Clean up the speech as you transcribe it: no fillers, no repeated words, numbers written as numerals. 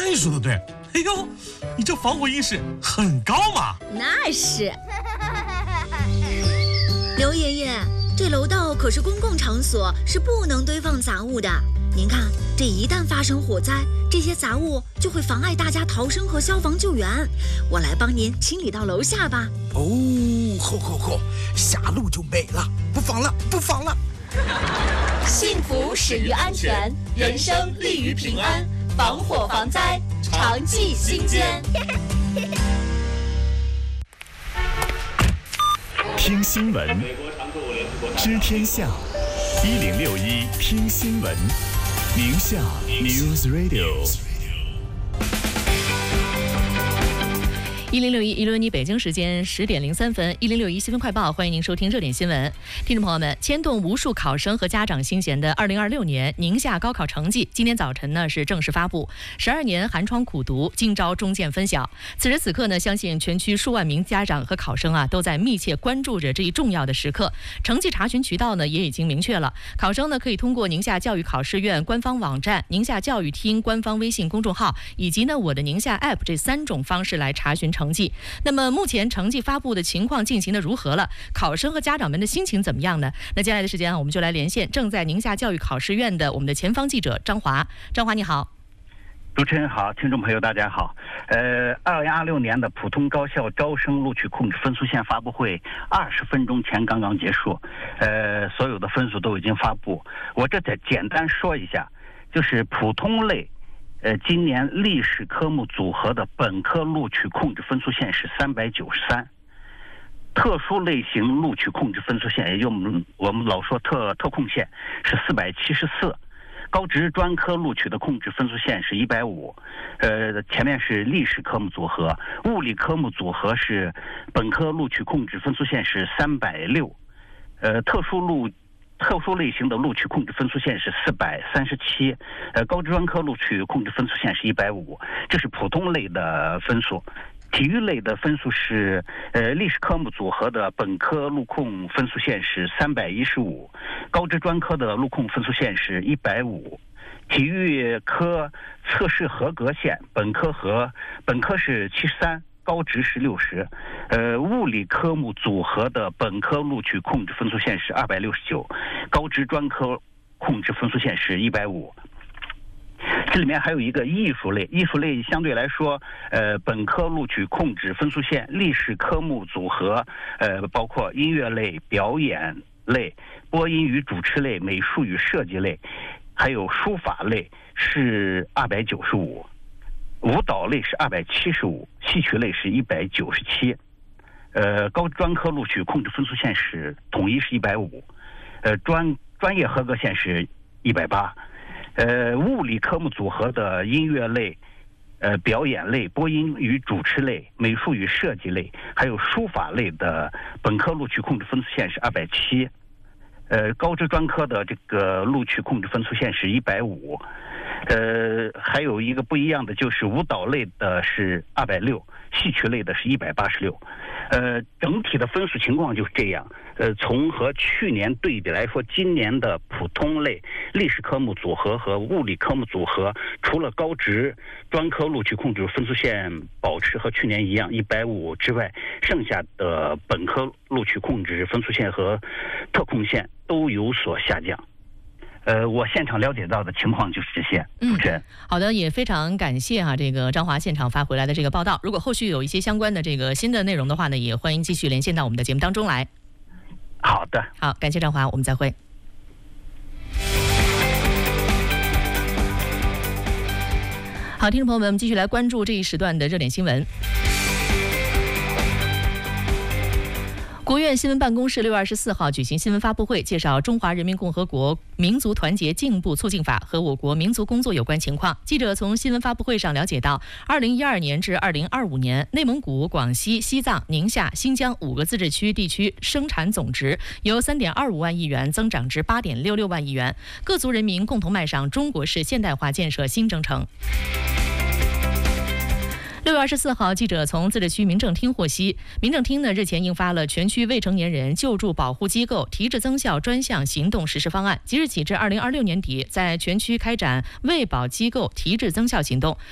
哎，说的对。哎呦，你这防火意识很高嘛。 那是。刘爷爷，这楼道可是公共场所，是不能堆放杂物的。您看，这一旦发生火灾，这些杂物就会妨碍大家逃生和消防救援。我来帮您清理到楼下吧。 哦，好，下路就没了，不放了。 幸福始于安全，人生立于平安，防火防灾，常记心间。 听新闻，知天下，1061听新闻，宁夏 News Radio。 1061北京时间10点03分，1061新闻快报，欢迎您收听热点新闻。听众朋友们，牵动无数考生和家长心弦的2026年宁夏高考成绩，今天早晨呢是正式发布。12年寒窗苦读，今朝终见分晓。此时此刻呢，相信全区数万名家长和考生都在密切关注着这一重要的时刻。成绩查询渠道呢也已经明确了，考生呢可以通过宁夏教育考试院官方网站、宁夏教育厅官方微信公众号以及呢我的宁夏 App 这3种方式来查询成绩。那么目前成绩发布的情况进行的如何了？考生和家长们的心情怎么样呢？那接下来的时间我们就来连线正在宁夏教育考试院的我们的前方记者张华。张华你好。 主持人好，听众朋友大家好。2026年的普通高校招生录取控制分数线发布会20分钟前刚刚结束，所有的分数都已经发布。我这再简单说一下，就是普通类今年历史科目组合的本科录取控制分数线是393，特殊类型录取控制分数线，也就我们老说特控线是474，高职专科录取的控制分数线是150。前面是历史科目组合，物理科目组合是本科录取控制分数线是360，特殊类型的录取控制分数线是437，高职专科录取控制分数线是150，这是普通类的分数。体育类的分数是历史科目组合的本科录控分数线是315，高职专科的录控分数线是150。体育科测试合格线，本科是73，高职是60。物理科目组合的本科录取控制分数线是269，高职专科控制分数线是150。这里面还有一个艺术类相对来说，本科录取控制分数线，历史科目组合，包括音乐类、表演类、播音与主持类、美术与设计类，还有书法类是295，舞蹈类是275，戏曲类是197。高专科录取控制分数线是统一是150，专业合格线是180。物理科目组合的音乐类、表演类、播音与主持类、美术与设计类，还有书法类的本科录取控制分数线是270。高职专科的这个录取控制分数线是150。还有一个不一样的就是舞蹈类的是260，戏曲类的是186。整体的分数情况就是这样。从和去年对比来说，今年的普通类历史科目组合和物理科目组合，除了高职专科录取控制分数线保持和去年一样150之外，剩下的本科录取控制分数线和特控线都有所下降。我现场了解到的情况就是这些。主持人， 好的，也非常感谢这个张华现场发回来的这个报道。如果后续有一些相关的这个新的内容的话呢，也欢迎继续连线到我们的节目当中来。 好的， 好，感谢张华，我们再会。好，听众朋友们，我们继续来关注这一时段的热点新闻。国务院新闻办公室6月24号举行新闻发布会，介绍《中华人民共和国民族团结进步促进法》和我国民族工作有关情况。记者从新闻发布会上了解到，2012年至2025年，内蒙古、广西、西藏、宁夏、新疆5个自治区地区生产总值由3.25万亿元增长至8.66万亿元，各族人民共同迈上中国式现代化建设新征程。6月24号，记者从自治区民政厅获悉，民政厅日前印发了全区未成年人救助保护机构提质增效专项行动实施方案，即日起至2026年底，在全区开展为保机构提质增效行动，